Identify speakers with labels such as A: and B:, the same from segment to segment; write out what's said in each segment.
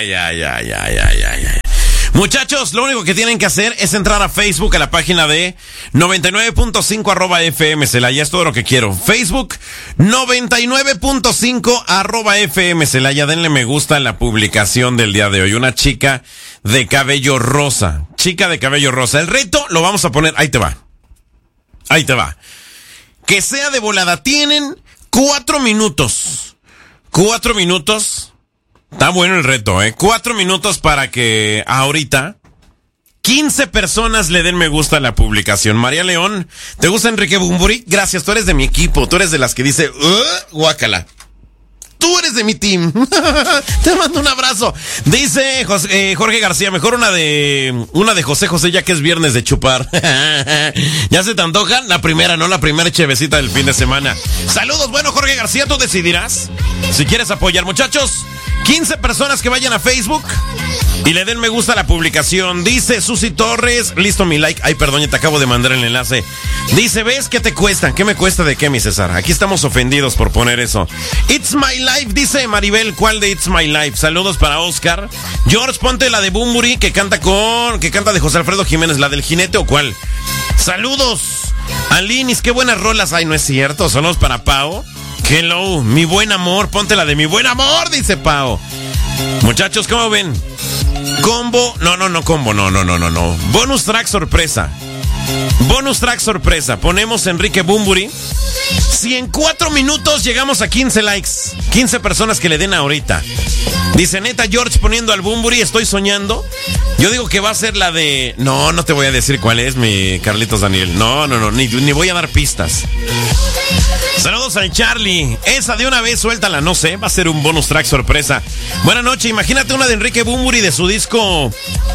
A: Muchachos, lo único que tienen que hacer es entrar a Facebook, a la página de 99.5 @FM Celaya. Es todo lo que quiero. Facebook 99.5 @FM Celaya. Denle me gusta a la publicación del día de hoy. Una chica de cabello rosa. Chica de cabello rosa. El reto lo vamos a poner. Ahí te va. Que sea de volada. Tienen 4 minutos. 4 minutos. Está bueno el reto, 4 minutos para que ahorita 15 personas le den me gusta a la publicación. María León, ¿te gusta Enrique Bunbury? Gracias, tú eres de mi equipo, tú eres de las que dice, guácala. Tú eres de mi team. Te mando un abrazo. Dice Jorge García, mejor una de José José, ya que es viernes de chupar. ¿Ya se te antoja? La primera chevecita del fin de semana. Saludos, bueno, Jorge García, tú decidirás si quieres apoyar. Muchachos, 15 personas que vayan a Facebook y le den me gusta a la publicación. Dice Susi Torres, listo mi like. Ay, perdón, ya te acabo de mandar el enlace. Dice, ¿ves qué te cuesta? ¿Qué me cuesta de qué, mi César? Aquí estamos ofendidos por poner eso. It's My Life, dice Maribel. ¿Cuál de It's My Life? Saludos para Oscar. George, ponte la de Bunbury que canta de José Alfredo Jiménez, la del jinete o cuál. Saludos. Alinis, qué buenas rolas. Ay, no es cierto. Saludos para Pao. Hello, mi buen amor, ponte la de mi buen amor, dice Pao. Muchachos, ¿cómo ven? Combo, no, combo, no. Bonus track sorpresa. Ponemos Enrique Bunbury. Si en 4 minutos llegamos a 15 likes, 15 personas que le den ahorita. Dice, neta, George poniendo al Bunbury, estoy soñando. Yo digo que va a ser la de... No te voy a decir cuál es, mi Carlitos Daniel. No, ni voy a dar pistas. Saludos al Charlie. Esa de una vez, suéltala, no sé, va a ser un bonus track sorpresa. Buenas noches, imagínate una de Enrique Bunbury de su disco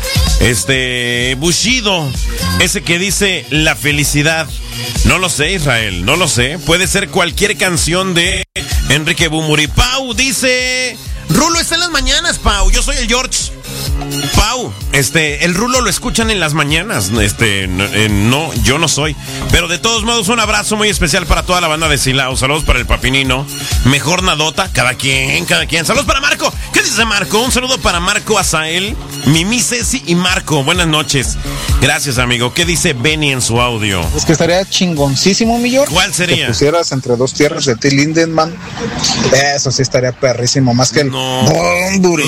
A: Bushido, ese que dice La Felicidad. No lo sé, Israel, no lo sé. Puede ser cualquier canción de Enrique Bunbury. Pau dice, Rulo está en las mañanas, Pau. Yo soy el George. Pau, el Rulo lo escuchan en las mañanas. No, yo no soy. Pero de todos modos, un abrazo muy especial para toda la banda de Silao. Saludos para el Papinino. Mejor Nadota, cada quien. Saludos para Marco. ¿Qué dice Marco? Un saludo para Marco, Azael, Mimi, Ceci y Marco. Buenas noches. Gracias, amigo. ¿Qué dice Benny en su audio?
B: Es que estaría chingoncísimo, mi George.
A: ¿Cuál sería?
B: Que pusieras Entre Dos Tierras de Till Lindemann. Eso sí estaría perrísimo, más que el Bunbury.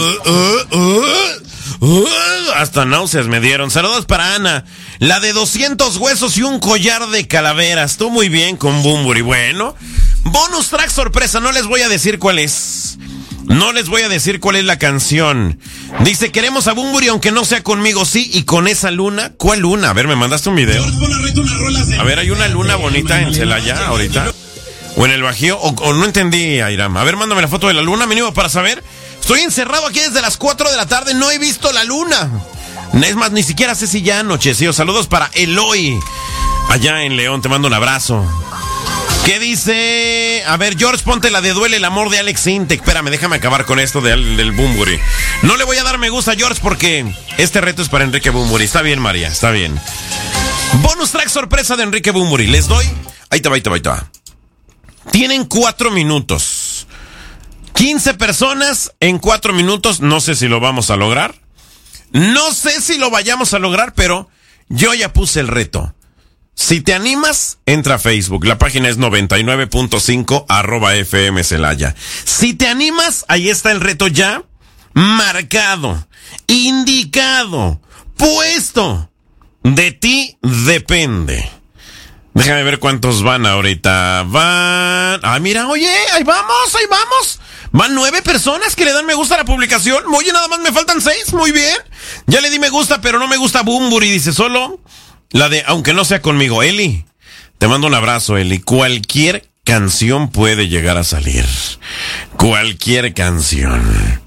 A: Hasta náuseas me dieron. Saludos para Ana. La de 200 huesos y un collar de calaveras. Tú muy bien con Bunbury. Bueno, bonus track sorpresa. No les voy a decir cuál es. La canción. Dice, queremos a Bunbury aunque no sea conmigo. Sí, y con esa luna. ¿Cuál luna? A ver, me mandaste un video. A ver, hay una luna bonita en Celaya ahorita. O en el Bajío. O no entendí, Airam. A ver, mándame la foto de la luna, mínimo, para saber. Estoy encerrado aquí desde las 4 de la tarde, no he visto la luna. Es más, ni siquiera sé si ya anocheció. Saludos para Eloy, allá en León, te mando un abrazo. ¿Qué dice? A ver, George, ponte la de Duele el amor de Alex Intec. Espérame, déjame acabar con esto del Bunbury. No le voy a dar me gusta a George porque este reto es para Enrique Bunbury. Está bien, María, está bien. Bonus track sorpresa de Enrique Bunbury. Les doy... Ahí te va. Tienen 4 minutos. 15 personas en 4 minutos. No sé si lo vamos a lograr. No sé si lo vayamos a lograr, pero yo ya puse el reto. Si te animas, entra a Facebook. La página es 99.5 @FM Celaya. Si te animas, ahí está el reto ya marcado, indicado, puesto. De ti depende. Déjame ver cuántos van ahorita. Mira, oye, ahí vamos. Van 9 personas que le dan me gusta a la publicación. Oye, nada más me faltan 6, muy bien. Ya le di me gusta, pero no me gusta Bunbury. Dice solo la de aunque no sea conmigo. Eli, te mando un abrazo, Eli. Cualquier canción puede llegar a salir. Cualquier canción.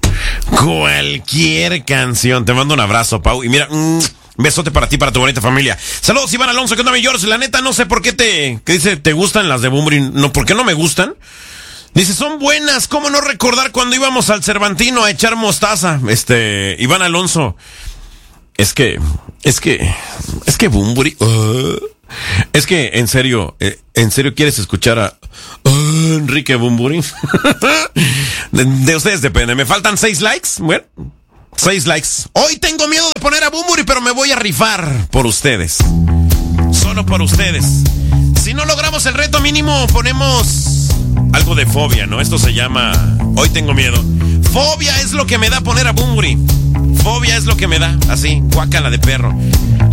A: Te mando un abrazo, Pau. Y mira, besote para ti, para tu bonita familia. Saludos, Iván Alonso, que no me llores. La neta, no sé por qué ¿qué dice? ¿Te gustan las de Bunbury? No, ¿por qué no me gustan? Dice, son buenas. ¿Cómo no recordar cuando íbamos al Cervantino a echar mostaza? Iván Alonso. Es que Bunbury. Es que, en serio quieres escuchar a Enrique Bunbury. De ustedes depende. ¿Me faltan 6 likes? Bueno, 6 likes. Hoy tengo miedo de poner a Bumburi, pero me voy a rifar por ustedes. Solo por ustedes. Si no logramos el reto mínimo, ponemos algo de fobia, ¿no? Esto se llama Hoy tengo miedo. Fobia es lo que me da poner a Bumburi. Fobia es lo que me da, así, guácala de perro.